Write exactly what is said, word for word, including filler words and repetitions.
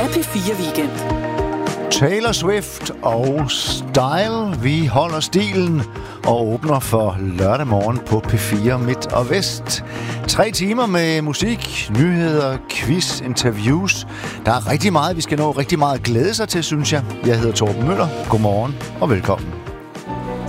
P fire Weekend. Taylor Swift og Style. Vi holder stilen og åbner for lørdag morgen på P fire Midt og Vest. Tre timer med musik, nyheder, quiz, interviews. Der er rigtig meget, vi skal nå rigtig meget at glæde sig til, synes jeg. Jeg hedder Torben Møller. Godmorgen og velkommen.